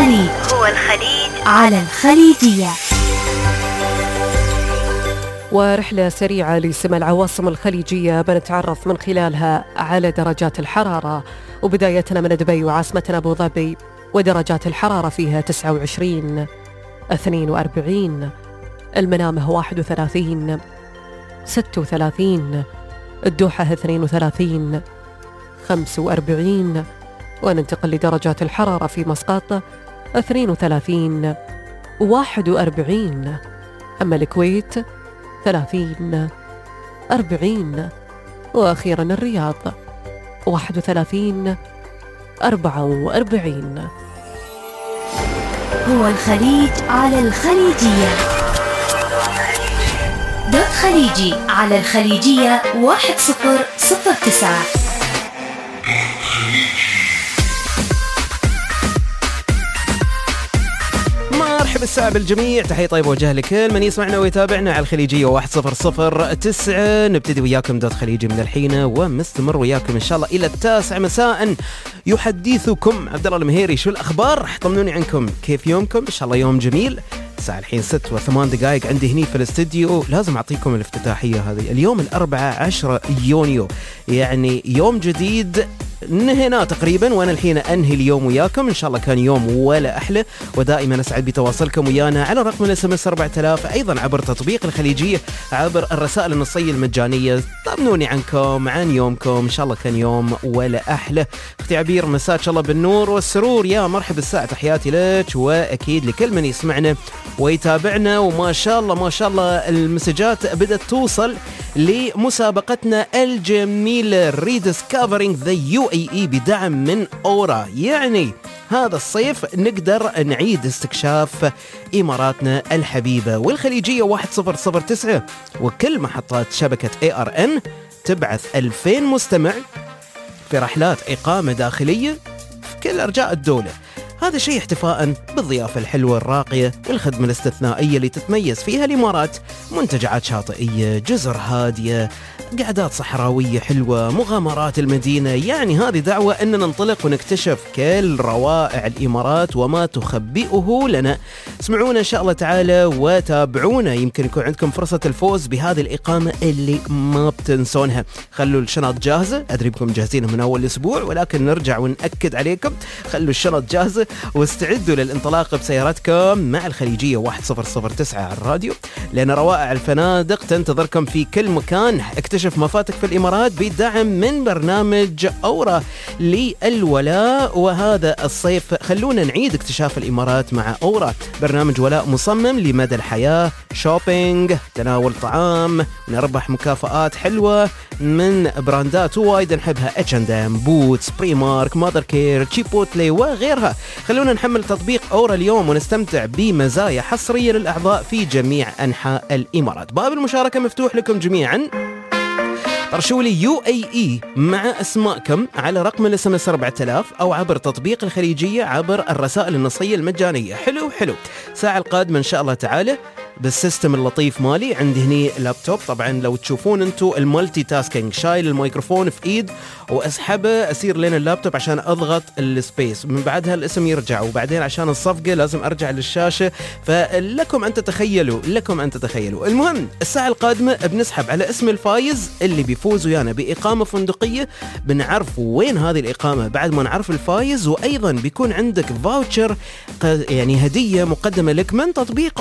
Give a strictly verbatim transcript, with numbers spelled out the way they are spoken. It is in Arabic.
الخليج هو الخليج على الخليجية. ورحلة سريعة لسمع العواصم الخليجية بنتعرف من خلالها على درجات الحرارة، وبدايتنا من دبي وعاصمتنا أبو ظبي، ودرجات الحرارة فيها تسعة وعشرين، اثنين وأربعين، المنامة واحد وثلاثين، ستة وثلاثين، الدوحة اثنين وثلاثين، خمسة وأربعين، وننتقل لدرجات الحرارة في مسقط اثنين وثلاثين، واحد وأربعين، أما الكويت ثلاثين، أربعين، وأخيرا الرياض واحد وثلاثين، أربعة وأربعين. هو الخليج على الخليجية. دوت خليجي على الخليجية واحد صفر صفر تسعة. مرحبا الساعة بالجميع، تحية طيبة وجه لكل من يسمعنا ويتابعنا على الخليجية واحد صفر صفر تسعة. نبتدي وياكم دوت خليجي من الحين ومستمر وياكم إن شاء الله إلى التاسع مساء. يحدثكم عبد الله المهيري. شو الأخبار؟ طمنوني عنكم، كيف يومكم؟ إن شاء الله يوم جميل. الساعة الحين ست وثمان دقائق عندي هني في الاستديو. لازم أعطيكم الافتتاحية هذه اليوم الأربعاء عشرة يونيو، يعني يوم جديد نهينا تقريبا، وانا الحين انهي اليوم وياكم. ان شاء الله كان يوم ولا احلى، ودائما اسعد بتواصلكم ويانا على رقم الاس ام اس أربعة آلاف، ايضا عبر تطبيق الخليجيه، عبر الرسائل النصيه المجانيه. طمنوني عنكم، عن يومكم، ان شاء الله كان يوم ولا احلى. اختي عبير، مساك الله بالنور والسرور، يا مرحبا الساعه، تحياتي لك واكيد لكل من يسمعنا ويتابعنا. وما شاء الله ما شاء الله المسجات بدات توصل لمسابقتنا الجميله ريدسكفرينج ذا يو اي اي بدعم من أورا. يعني هذا الصيف نقدر نعيد استكشاف إماراتنا الحبيبة والخليجية واحد صفر صفر تسعة، وكل محطات شبكة إيه آر إن تبعث ألفين مستمع في رحلات إقامة داخلية في كل أرجاء الدولة. هذا شيء احتفاء بالضيافة الحلوة الراقية والخدمة الاستثنائية اللي تتميز فيها الإمارات. منتجعات شاطئية، جزر هادية، قعدات صحراوية حلوة، مغامرات المدينة. يعني هذه دعوة أن ننطلق ونكتشف كل روائع الإمارات وما تخبئه لنا. اسمعونا إن شاء الله تعالى وتابعونا، يمكن يكون عندكم فرصة الفوز بهذه الإقامة اللي ما بتنسونها. خلوا الشنط جاهزة، أدري بكم جاهزين من أول الأسبوع، ولكن نرجع ونأكد عليكم، خلوا الشنط جاهزة واستعدوا للانطلاق بسيارتكم مع الخليجية واحد صفر صفر تسعة على الراديو، لأن روائع الفنادق تنتظركم في كل مكان. اكتشف مفاتك في الإمارات بدعم من برنامج أورا للولاء. وهذا الصيف خلونا نعيد اكتشاف الإمارات مع أورا، برنامج ولاء مصمم لمدى الحياة، شوبينج، تناول طعام، نربح مكافآت حلوة من براندات وايد نحبها، اتش اند ام، بوتس، بريمارك، ماذر كير، تشيبوتلي وغيرها. خلونا نحمل تطبيق أورا اليوم ونستمتع بمزايا حصرية للأعضاء في جميع أنحاء الإمارات. باب المشاركة مفتوح لكم جميعا. ارشوا لي يو اي اي مع اسماءكم على رقم الاس ام اس أربعة آلاف او عبر تطبيق الخليجيه عبر الرسائل النصيه المجانيه. حلو حلو. الساعه القادمه ان شاء الله تعالى بالسيستم اللطيف مالي. عندي هني لابتوب، طبعا لو تشوفون انتو المالتي تاسكينج، شايل الميكروفون في ايد واسحبه اسير لين اللابتوب عشان اضغط السبيس، من بعدها الاسم يرجع، وبعدين عشان الصفقه لازم ارجع للشاشه. فلكم ان تتخيلوا، لكم ان تتخيلوا. المهم الساعه القادمه بنسحب على اسم الفايز اللي بيفوز ويانا باقامه فندقيه. بنعرف وين هذه الاقامه بعد ما نعرف الفايز، وايضا بيكون عندك فاوتشر يعني هديه مقدمه لك من تطبيق